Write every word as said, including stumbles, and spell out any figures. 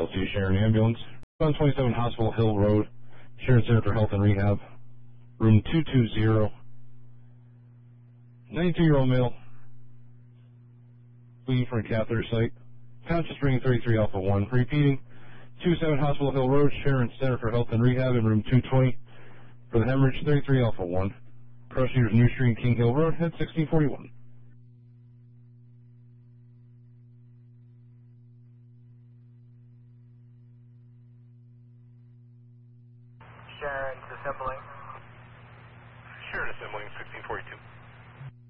L C Sharon Ambulance. one twenty-seven Hospital Hill Road, Sharon Center for Health and Rehab, room two two zero. ninety-two-year-old male, bleeding from a catheter site. Conscious ring thirty-three Alpha one. Repeating, two seven Hospital Hill Road, Sharon Center for Health and Rehab, in room two twenty. For the hemorrhage, thirty-three Alpha one. Procedures New Street, King Hill Road, head sixteen forty-one. Sharon's assembling. Sharon assembling, sixteen forty-two.